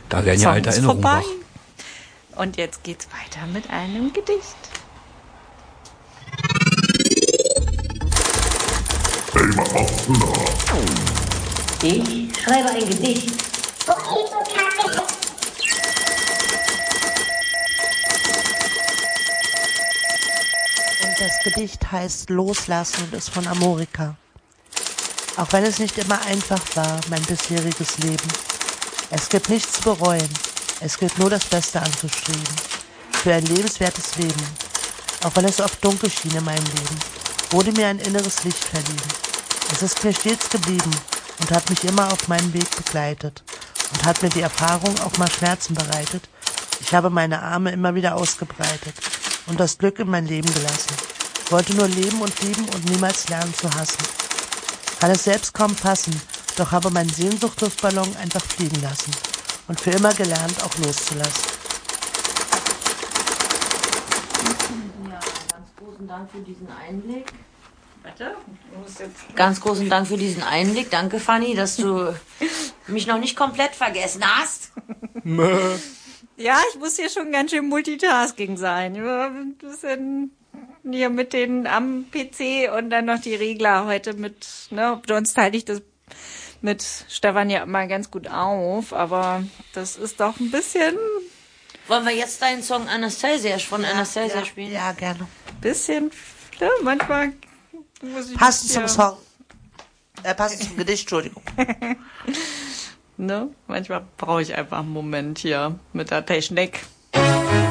Da werden ja alte Erinnerungen vorbei. wach. Und jetzt geht's weiter mit einem Gedicht. Ich schreibe ein Gedicht. Und das Gedicht heißt Loslassen und ist von Amorika. Auch wenn es nicht immer einfach war, mein bisheriges Leben. Es gibt nichts zu bereuen. Es gilt nur das Beste anzustreben. Für ein lebenswertes Leben. Auch wenn es oft dunkel schien in meinem Leben, wurde mir ein inneres Licht verliehen. Es ist mir stets geblieben und hat mich immer auf meinem Weg begleitet und hat mir die Erfahrung auch mal Schmerzen bereitet. Ich habe meine Arme immer wieder ausgebreitet und das Glück in mein Leben gelassen. Wollte nur leben und lieben und niemals lernen zu hassen. Kann es selbst kaum fassen, doch habe meinen Sehnsuchtluftballon einfach fliegen lassen und für immer gelernt, auch loszulassen. Ja, ganz großen Dank für diesen Einblick. Warte, Ganz großen Dank für diesen Einblick. Danke, Fanny, dass du mich noch nicht komplett vergessen hast. ja, ich muss hier schon ganz schön Multitasking sein. Ein bisschen hier mit den am PC und dann noch die Regler heute mit, ne, sonst teile ich das mit Stefan ja immer ganz gut auf, aber das ist doch ein bisschen Wollen wir jetzt deinen Song Anastasia von Anastasia spielen? Ja, gerne. ne, manchmal muss ich Passend hier, zum Song. Passend zum Gedicht, Entschuldigung. ne, manchmal brauche ich einfach einen Moment hier mit der Technik.